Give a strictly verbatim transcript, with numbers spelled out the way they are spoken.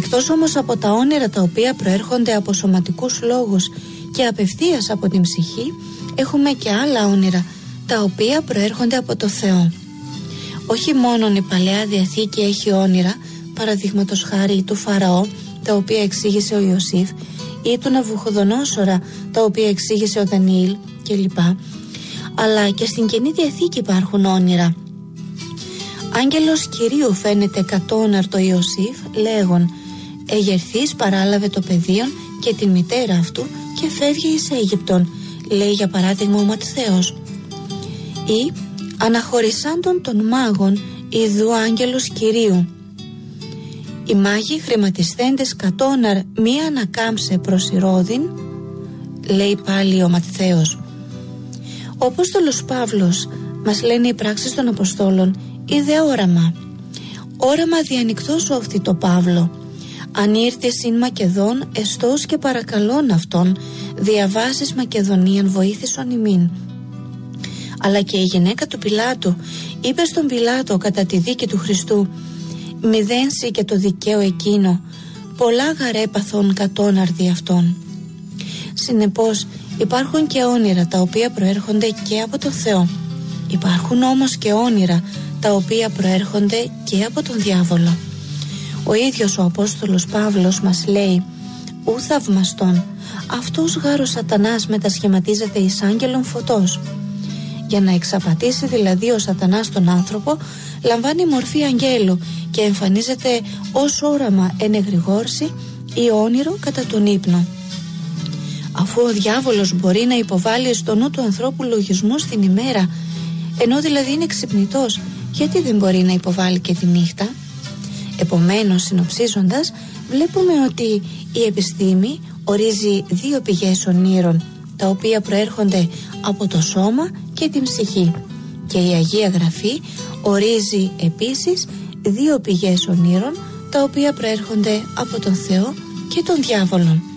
Εκτός όμως από τα όνειρα τα οποία προέρχονται από σωματικούς λόγους και απευθείας από την ψυχή, έχουμε και άλλα όνειρα τα οποία προέρχονται από το Θεό. Όχι μόνον η Παλαιά Διαθήκη έχει όνειρα, παραδείγματος χάρη του Φαραώ, τα οποία εξήγησε ο Ιωσήφ, ή του Ναβουχοδονόσορα, τα οποία εξήγησε ο Δανιήλ κλπ. Αλλά και στην Καινή Διαθήκη υπάρχουν όνειρα. Άγγελος Κυρίου φαίνεται κατόναρτο Ιωσήφ, λέγον «Εγερθής παράλαβε το παιδίον και την μητέρα αυτού και φεύγει εις Αίγυπτον», λέει για παράδειγμα ο Ματθαίος. Ή «Αναχωρισάντων των μάγων ιδού άγγελος Κυρίου». Οι μάγοι χρηματισθέντες κατόναρ μία ανακάμψε προς Ηρώδην, λέει πάλι ο Ματθαίος. Ο Απόστολος Παύλος, μας λένε οι πράξεις των Αποστόλων, είδε όραμα. Όραμα διανυκτός όφθη το Παύλο. Αν ήρθε συν Μακεδόν, εστός και παρακαλών αυτόν, διαβάσεις Μακεδονίαν βοήθησον ημίν. Αλλά και η γυναίκα του Πιλάτου είπε στον Πιλάτο κατά τη δίκη του Χριστού, «Μηδένσι και το δικαίο εκείνο, πολλά γαρέπαθον κατόναρδι αυτόν». Συνεπώς υπάρχουν και όνειρα τα οποία προέρχονται και από το Θεό. Υπάρχουν όμως και όνειρα τα οποία προέρχονται και από τον διάβολο. Ο ίδιος ο Απόστολος Παύλος μας λέει «Ου θαυμαστόν, αυτός γάρος Σατανάς μετασχηματίζεται εις άγγελον φωτός». Για να εξαπατήσει δηλαδή ο Σατανάς τον άνθρωπο, λαμβάνει μορφή αγγέλου και εμφανίζεται ως όραμα εν εγρηγόρση ή όνειρο κατά τον ύπνο. Αφού ο διάβολος μπορεί να υποβάλει στο νου του ανθρώπου λογισμούς την ημέρα, ενώ δηλαδή είναι ξυπνητός, γιατί δεν μπορεί να υποβάλει και τη νύχτα? Επομένως, συνοψίζοντας, βλέπουμε ότι η επιστήμη ορίζει δύο πηγές ονείρων, τα οποία προέρχονται από το σώμα και την ψυχή, και η Αγία Γραφή ορίζει επίσης δύο πηγές ονείρων, τα οποία προέρχονται από τον Θεό και τον διάβολο.